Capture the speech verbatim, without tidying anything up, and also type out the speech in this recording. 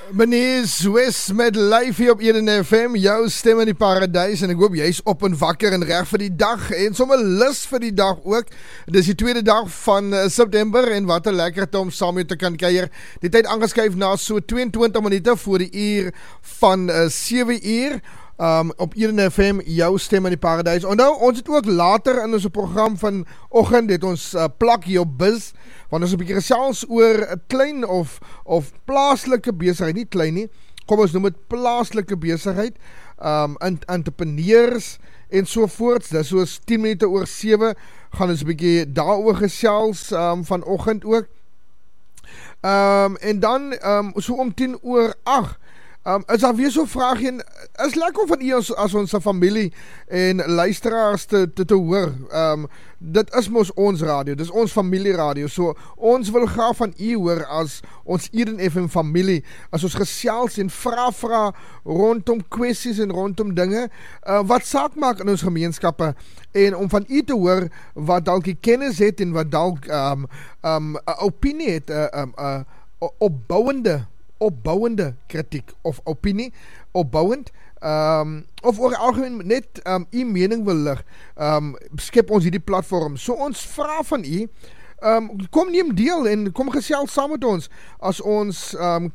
Meneer Wes met live hier op Eden F M, jou stem in die paradijs en ek hoop jy is op en wakker en reg vir die dag en sommer lus vir die dag ook. Dit is die tweede dag van uh, September en wat 'n lekkerte om saam met te kan kuier. Die tyd aangeskuif na so tweeëntwintig minute voor die uur van uh, sewe uur. Um, op Eden F M, jou stem in die paradijs. Onthou, ons het ook later in ons program van oggend, het ons uh, plak hier op Bus, want ons 'n bietjie gesels oor 'n klein of, of plaaslike besigheid, nie klein nie, kom ons noem het plaaslike besigheid, um, entrepreneurs en sovoorts. Dis soos tien minute oor sewe, gaan ons 'n bietjie daaroor gesels, um, vanoggend ook. Um, en dan, um, so om tien oor agt, Um, is daar weer so'n vraag en is lekker van u as, as ons familie en luisteraars te, te, te hoor. Um, dit is mos ons radio, dit is ons familieradio, so ons wil graag van u hoor as ons Eden F M familie, as ons gesels en vra vra rondom kwessies en rondom dinge, uh, wat saak maak in ons gemeenskappe, en om van u te hoor wat dalk die kennis het en wat dalk um, um, a opinie het, uh, um, uh, opbouwende opbouwende kritiek of opinie, opbouwend, um, of oor algemeen net um, u mening wil lig, um, skep ons hierdie platform. So ons vra van u, um, kom neem deel en kom gesels saam met ons, as ons um,